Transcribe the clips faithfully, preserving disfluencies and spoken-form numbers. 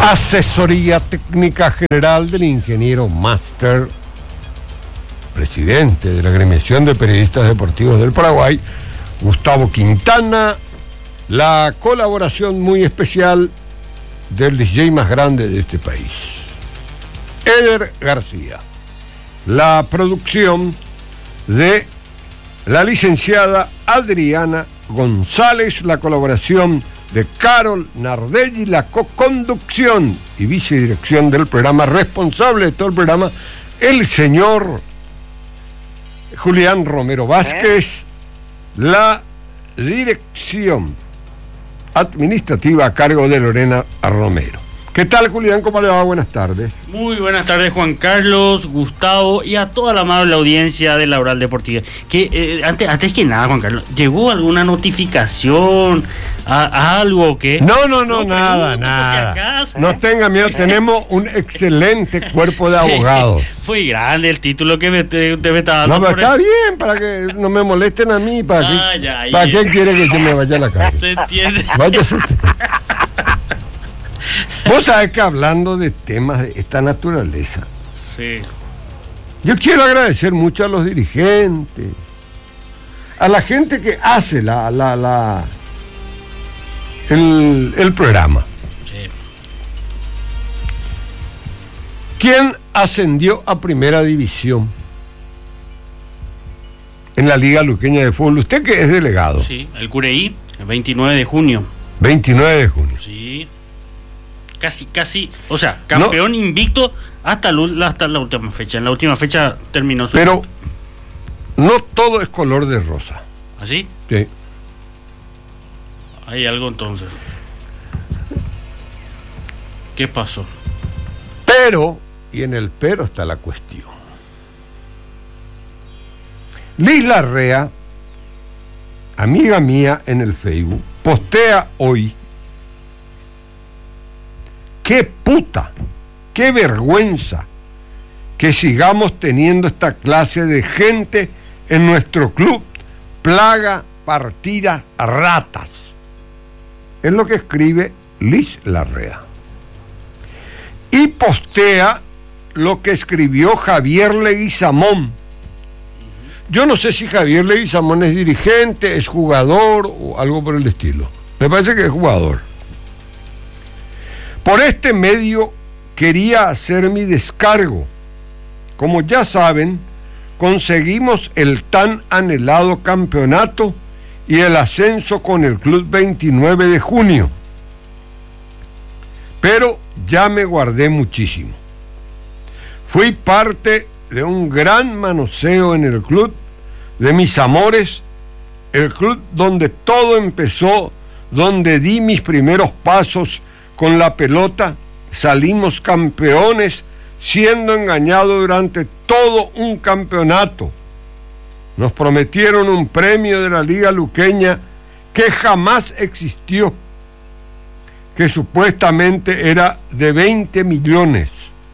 Asesoría técnica general del ingeniero máster, presidente de la Agremiación de Periodistas Deportivos del Paraguay, Gustavo Quintana. La colaboración muy especial del D J más grande de este país, Eder García. La producción de la licenciada Adriana González, la colaboración de Carol Nardelli, la co-conducción y vicedirección del programa, responsable de todo el programa, el señor Julián Romero Vázquez, ¿Eh? La dirección administrativa a cargo de Lorena Romero. ¿Qué tal, Julián? ¿Cómo le va? Buenas tardes. Muy buenas tardes, Juan Carlos, Gustavo y a toda la amable audiencia de la Oral Deportiva. Que eh, antes, antes que nada, Juan Carlos, ¿llegó alguna notificación a, a algo que? No, no, no, no nada, nada. Si no tenga miedo, tenemos un excelente cuerpo de abogados. Sí, muy grande el título que me, te, te me está dando. No, pero está el... bien, para que no me molesten a mí. ¿Para, ah, qué, ya, ¿para qué quiere que yo me vaya a la calle? ¿Se entiende? Váyase usted. Vos sabés que hablando de temas de esta naturaleza, sí, yo quiero agradecer mucho a los dirigentes, a la gente que hace la, la, la, el, el programa. Sí. ¿Quién ascendió a primera división en la Liga Luqueña de Fútbol? Usted que es delegado. Sí, el Cureí, el veintinueve de junio. veintinueve de junio. Sí. Casi, casi, o sea, campeón no, invicto hasta la, hasta la última fecha. En la última fecha terminó su... Pero no todo es color de rosa. ¿Así? Sí. Hay algo entonces. ¿Qué pasó? Pero, y en el pero está la cuestión. Liz Larrea, amiga mía en el Facebook, postea hoy: ¡qué puta! ¡Qué vergüenza! Que sigamos teniendo esta clase de gente en nuestro club. Plaga, partida, ratas. Es lo que escribe Liz Larrea. Y postea lo que escribió Javier Leguizamón. Yo no sé si Javier Leguizamón es dirigente, es jugador o algo por el estilo. Me parece que es jugador. Por este medio quería hacer mi descargo. Como ya saben, conseguimos el tan anhelado campeonato y el ascenso con el Club veintinueve de junio. Pero ya me guardé muchísimo. Fui parte de un gran manoseo en el club, de mis amores, el club donde todo empezó, donde di mis primeros pasos con la pelota, salimos campeones, siendo engañados durante todo un campeonato. Nos prometieron un premio de la Liga Luqueña que jamás existió, que supuestamente era de veinte millones.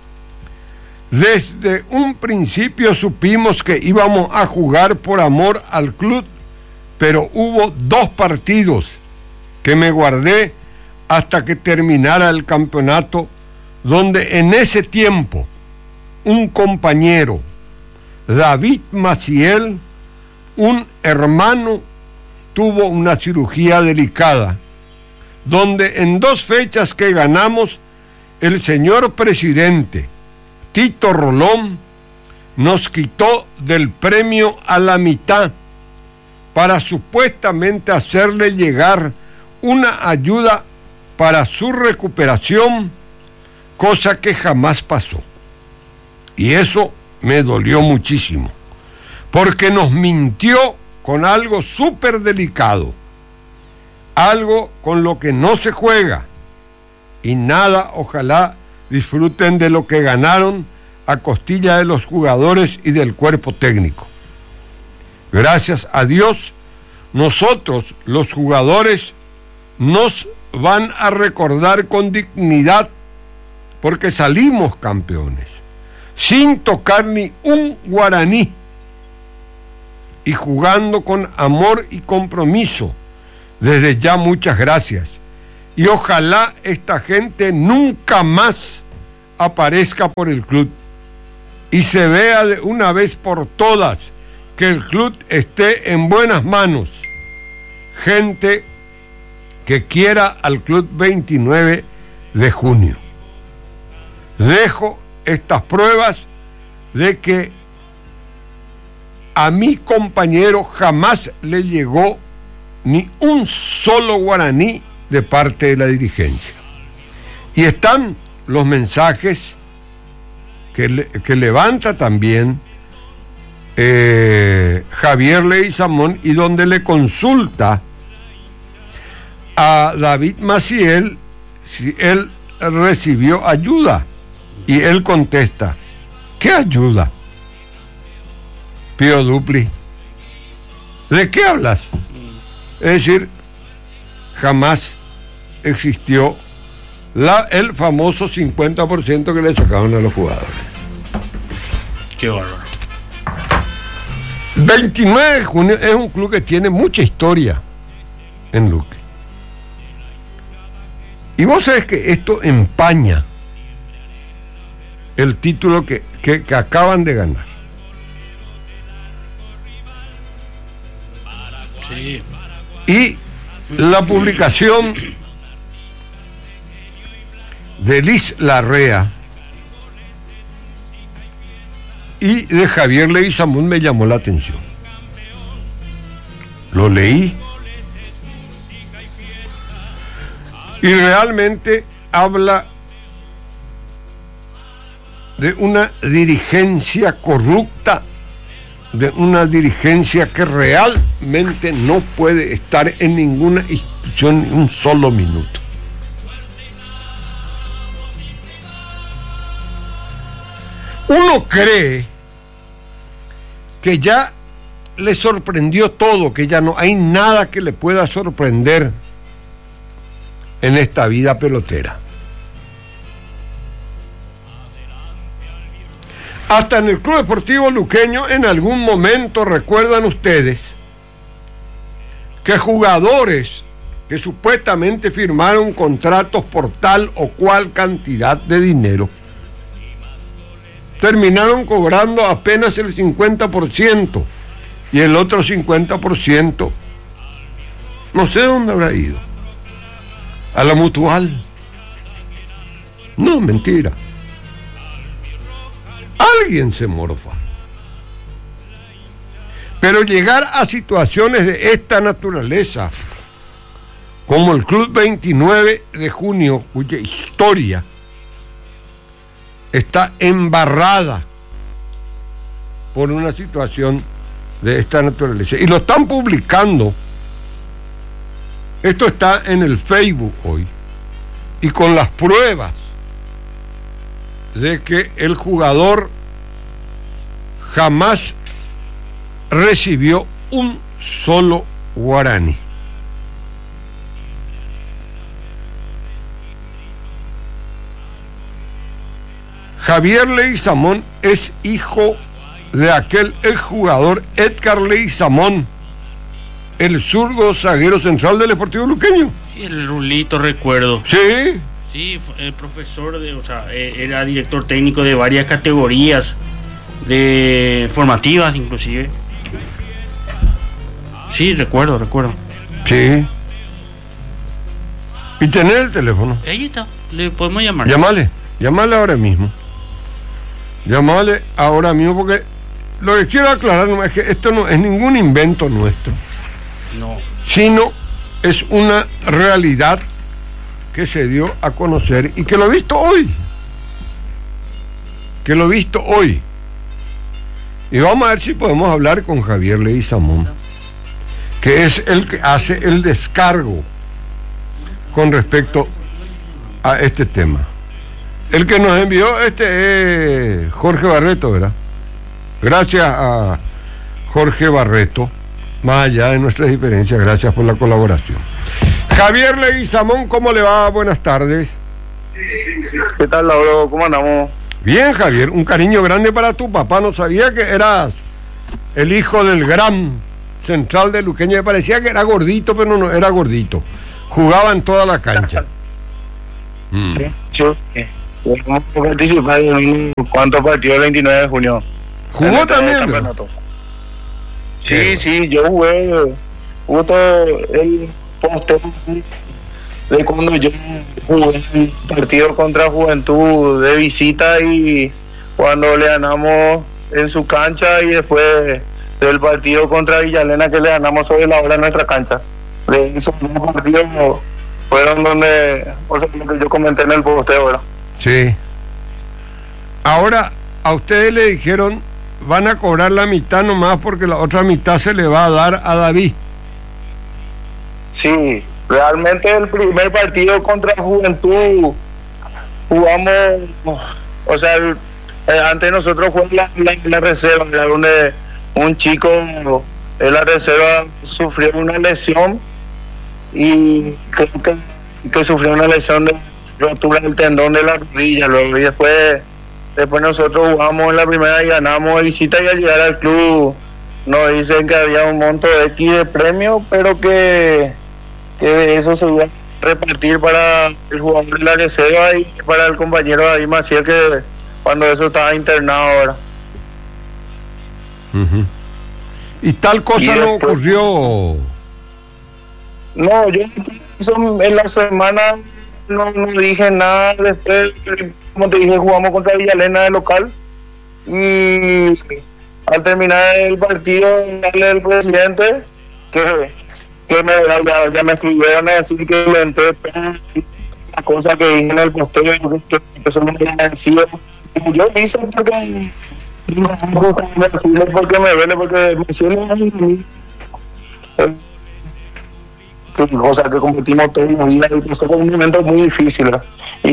Desde un principio supimos que íbamos a jugar por amor al club, pero hubo dos partidos que me guardé hasta que terminara el campeonato, donde en ese tiempo un compañero, David Maciel, un hermano, tuvo una cirugía delicada, donde en dos fechas que ganamos, el señor presidente Tito Rolón nos quitó del premio a la mitad para supuestamente hacerle llegar una ayuda para su recuperación, cosa que jamás pasó. Y eso me dolió muchísimo, porque nos mintió con algo súper delicado, algo con lo que no se juega, y nada, ojalá disfruten de lo que ganaron a costilla de los jugadores y del cuerpo técnico. Gracias a Dios, nosotros, los jugadores, nos van a recordar con dignidad porque salimos campeones, sin tocar ni un guaraní y jugando con amor y compromiso. Desde ya muchas gracias y ojalá esta gente nunca más aparezca por el club y se vea de una vez por todas que el club esté en buenas manos. Gente que quiera al club veintinueve de junio. Dejo estas pruebas de que a mi compañero jamás le llegó ni un solo guaraní de parte de la dirigencia. Y están los mensajes que, le, que levanta también eh, Javier Leguizamón, y donde le consulta a David Maciel si él recibió ayuda, y él contesta: ¿qué ayuda? Pío Dupli, ¿de qué hablas? Es decir, jamás existió la, el famoso cincuenta por ciento que le sacaban a los jugadores. Qué bárbaro. veintinueve de junio es un club que tiene mucha historia en Luque. Y vos sabés que esto empaña el título que, que, que acaban de ganar. Sí. Y la publicación de Liz Larrea y de Javier Leguizamón me llamó la atención. Lo leí y realmente habla de una dirigencia corrupta, de una dirigencia que realmente no puede estar en ninguna institución ni un solo minuto. Uno cree que ya le sorprendió todo, que ya no hay nada que le pueda sorprender en esta vida pelotera. Hasta en el Club Deportivo Luqueño, en algún momento, recuerdan ustedes, que jugadores que supuestamente firmaron contratos por tal o cual cantidad de dinero terminaron cobrando apenas el cincuenta por ciento, y el otro cincuenta por ciento no sé dónde habrá ido. A la Mutual. No, mentira. Alguien se morfa. Pero llegar a situaciones de esta naturaleza, como el Club veintinueve de junio, cuya historia está embarrada por una situación de esta naturaleza, y lo están publicando. Esto está en el Facebook hoy, y con las pruebas de que el jugador jamás recibió un solo guaraní. Javier Leguizamón es hijo de aquel exjugador Edgar Leguizamón, el zurdo zaguero central del Deportivo Luqueño. Sí, el Rulito, recuerdo. Sí. Sí, el profesor, de, o sea, era director técnico de varias categorías, de formativas inclusive. Sí, recuerdo, recuerdo. Sí. ¿Y tener el teléfono? Ahí está, le podemos llamar. Llámale, llámale ahora mismo. Llámale ahora mismo, porque lo que quiero aclarar no es que esto no es ningún invento nuestro. No. Sino es una realidad que se dio a conocer y que lo he visto hoy. Que lo he visto hoy. Y vamos a ver si podemos hablar con Javier Leguizamón, que es el que hace el descargo con respecto a este tema. El que nos envió este es Jorge Barreto, ¿verdad? Gracias a Jorge Barreto, más allá de nuestras diferencias, gracias por la colaboración. Javier Leguizamón, ¿cómo le va? Buenas tardes. ¿Qué tal, Lauro? ¿Cómo andamos? Bien, Javier, un cariño grande para tu papá. No sabía que eras el hijo del gran central de Luqueño. Me parecía que era gordito, pero no, no era gordito. jugaban toda la cancha. Mm. Sí. Vamos a participar en cuántos partidos el veintinueve de junio. ¿Jugó también? Sí, sí, yo jugué, jugué todo el posteo de cuando yo jugué el partido contra Juventud de visita y cuando le ganamos en su cancha y después del partido contra Villalena que le ganamos sobre la hora en nuestra cancha. De esos dos partidos fueron donde, por ejemplo, que yo comenté en el posteo, ¿verdad? Sí. Ahora, a ustedes le dijeron, van a cobrar la mitad nomás porque la otra mitad se le va a dar a David. Sí, realmente el primer partido contra Juventud jugamos, o sea, el, eh, antes nosotros jugamos la, la, la reserva, donde un chico en la reserva sufrió una lesión y creo que, que sufrió una lesión de rotura del tendón de la rodilla, luego y después después nosotros jugamos en la primera y ganamos de visita y al llegar al club nos dicen que había un monto de X de premio, pero que, que eso se iba a repartir para el jugador de la reserva y para el compañero David Maciel, que cuando eso estaba internado ahora. Uh-huh. Y tal cosa y no después, ocurrió. No, yo en la semana no, no dije nada. Después, como te dije, jugamos contra Villalena de local y al terminar el partido el presidente que, que me, ya, ya me escribieron a decir que inventé la cosa que dije en el posteo, que, que son muy agradecidos. Yo hice porque porque me duele, porque me siento o sea, que competimos todos los días y fue un momento muy difícil, ¿eh? Y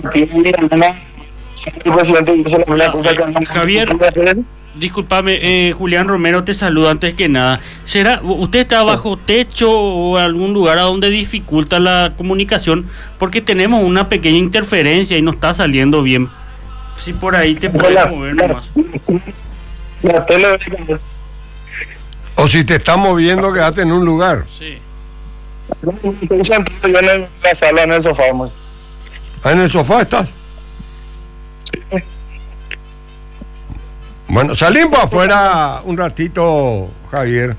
Javier, discúlpame, eh, Julián Romero te saluda antes que nada. ¿Será usted está bajo techo o algún lugar a donde dificulta la comunicación? Porque tenemos una pequeña interferencia y no está saliendo bien. Si por ahí te puedes mover nomás. La tele. O si te estás moviendo, quédate en un lugar. Sí. Yo en la sala, en el sofá. ¿Ah, en el sofá estás? Sí. Bueno, salimos afuera un ratito, Javier.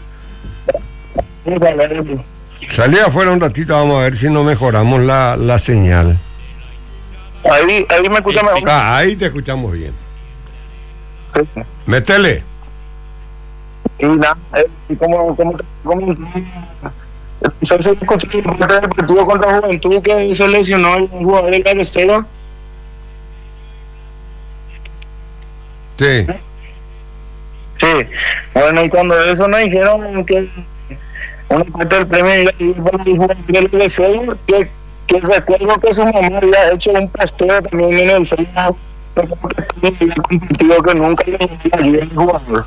Salí afuera un ratito, vamos a ver si no mejoramos la, la señal. Ahí, ahí me escucha mejor. Ah, ahí te escuchamos bien. Sí. Métele. Y nada, como, como, como, yo soy deportivo contra Juventud que se lesionó el jugador del cabecero. Sí. Sí. Bueno, y cuando eso nos dijeron que una parte del premio para el jugador del cabecero, que, que recuerdo que su mamá había hecho un posteo también en el Facebook, que competido que nunca le había al jugador.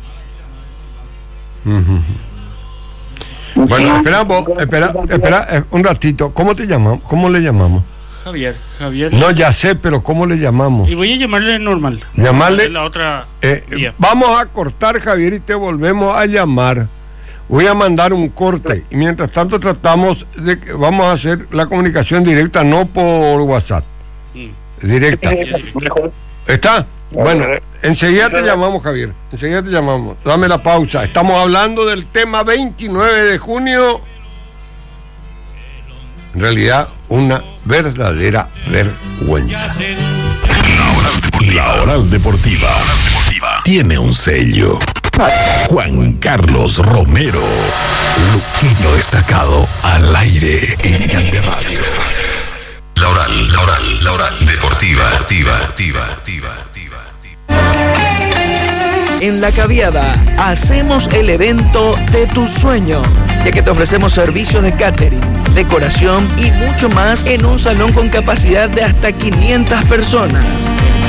Uh-huh. Bueno, esperamos, espera, espera eh, un ratito. ¿Cómo te llamamos? ¿Cómo le llamamos? Javier, Javier. No, ya sé, pero ¿cómo le llamamos? Y voy a llamarle normal. Llamarle. La otra. Eh, vamos a cortar, Javier, y te volvemos a llamar. Voy a mandar un corte y mientras tanto tratamos de que vamos a hacer la comunicación directa, no por WhatsApp. Mm. Directa. ¿Está? Bueno, enseguida te llamamos, Javier. Enseguida te llamamos. Dame la pausa. Estamos hablando del tema veintinueve de junio. En realidad, una verdadera vergüenza. La Oral Deportiva tiene un sello. Juan Carlos Romero, Luquino destacado al aire en Cante Radio. La Oral, la Oral, la Oral Deportiva, deportiva, deportiva, deportiva. En La Caviada hacemos el evento de tus sueños, ya que te ofrecemos servicios de catering, decoración y mucho más en un salón con capacidad de hasta quinientas personas.